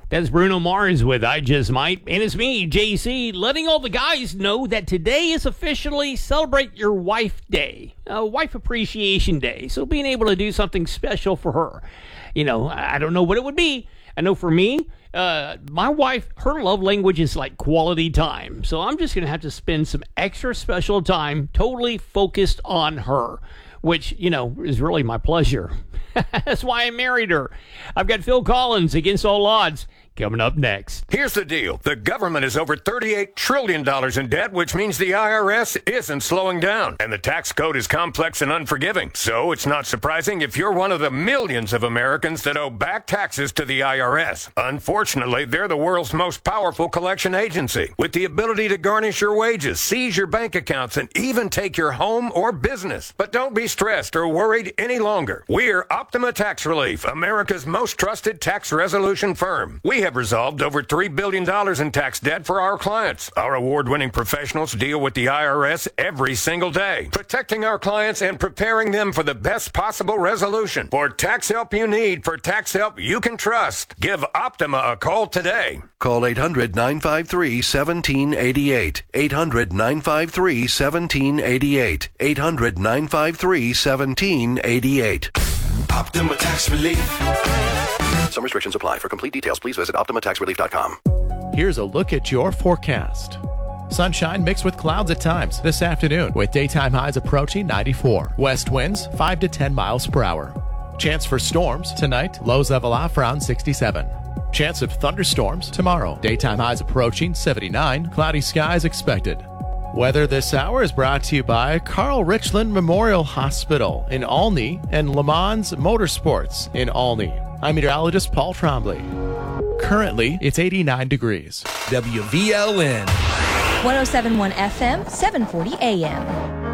That's Bruno Mars with I Just Might. And it's me, JC, letting all the guys know that today is officially Celebrate Your Wife Day, Wife Appreciation Day. So being able to do something special for her. You know, I don't know what it would be. I know for me, my wife, her love language is like quality time. So I'm just going to have to spend some extra special time totally focused on her, which, you know, is really my pleasure. That's why I married her. I've got Phil Collins, Against All Odds, coming up next. Here's the deal. The government is over $38 trillion in debt, which means the IRS isn't slowing down. And the tax code is complex and unforgiving. So it's not surprising if you're one of the millions of Americans that owe back taxes to the IRS. Unfortunately, they're the world's most powerful collection agency, with the ability to garnish your wages, seize your bank accounts, and even take your home or business. But don't be stressed or worried any longer. We're Optima Tax Relief, America's most trusted tax resolution firm. We have resolved over $3 billion in tax debt for our clients. Our award-winning professionals deal with the IRS every single day, protecting our clients and preparing them for the best possible resolution. For tax help you need, for tax help you can trust, give Optima a call today. Call 800-953-1788. 800-953-1788. 800-953-1788. Optima Tax Relief. Some restrictions apply. For complete details, please visit OptimaTaxRelief.com. Here's a look at your forecast. Sunshine mixed with clouds at times this afternoon, with daytime highs approaching 94. West winds 5 to 10 miles per hour. Chance for storms tonight, lows level off around 67. Chance of thunderstorms tomorrow, daytime highs approaching 79. Cloudy skies expected. Weather this hour is brought to you by Carl Richland Memorial Hospital in Olney and Le Mans Motorsports in Olney. I'm meteorologist Paul Trombley. Currently, it's 89 degrees. WVLN. 107.1 FM, 740 AM.